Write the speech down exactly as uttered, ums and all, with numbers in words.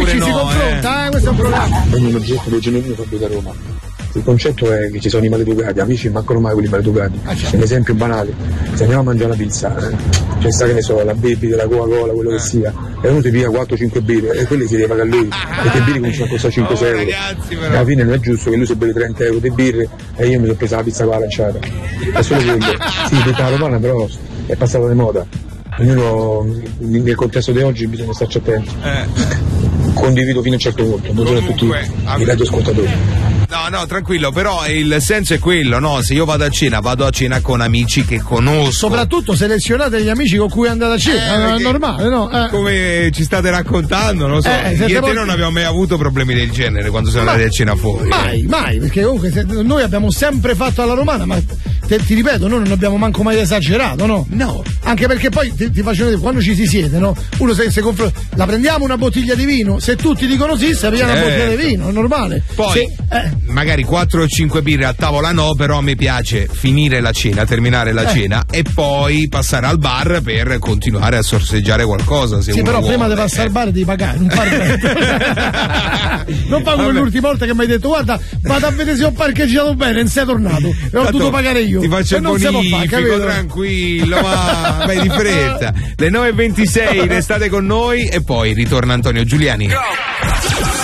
oppure ci no. si confronta, eh. eh, questo è un problema. Ogni oggetto del genuino fa da Roma. Il concetto è che ci sono i maleducati, amici mancano mai quelli maleducati. Ah, certo. Un esempio banale, se andiamo a mangiare una pizza, eh, c'è sta che ne so, la baby della Coca-Cola, quello che sia, e uno ti piglia quattro cinque birre e quelli si deve pagare lui, perché birre cominciano a costare cinque sei Oh, euro. ragazzi, però. E alla fine non è giusto che lui si beve trenta euro di birre e io mi sono presa la pizza con la lanciata. È solo quello. Sì, tutta romana però è passata di moda. Ognuno nel contesto di oggi bisogna starci attenti. Eh. Condivido fino a un certo punto, buongiorno a tutti Comunque, i radioascoltatori. No, no, tranquillo, però il senso è quello, no? Se io vado a cena, vado a cena con amici che conosco. Soprattutto selezionate gli amici con cui andate a cena, Eh, è normale, no? Eh. Come ci state raccontando, non so. Eh, io siete e te voi- non abbiamo mai avuto problemi del genere quando siamo Ma- andati a cena fuori. Mai, mai, perché comunque se- noi abbiamo sempre fatto alla romana, ma te- ti ripeto, noi non abbiamo manco mai esagerato, no? No. Anche perché poi ti, ti faccio vedere, quando ci si siede, no? Uno se, se confronta, la prendiamo una bottiglia di vino, se tutti dicono sì, si pigliano una Certo. bottiglia di vino, è normale. Poi, Se- eh, magari quattro o cinque birre a tavola no, però mi piace finire la cena, terminare la Eh. cena e poi passare al bar per continuare a sorseggiare qualcosa. Se sì, uno però prima vuole, di passare al eh. bar devi pagare, non fare non fa come Vabbè. l'ultima volta che mi hai detto guarda, vado a vedere se ho parcheggiato bene, non sei tornato. E ho Tanto dovuto pagare io. Ti faccio E il non si può fare, bonifico, capito? tranquillo, ma vai di fretta. Le nove e ventisei, restate con noi e poi ritorna Antonio Giuliani.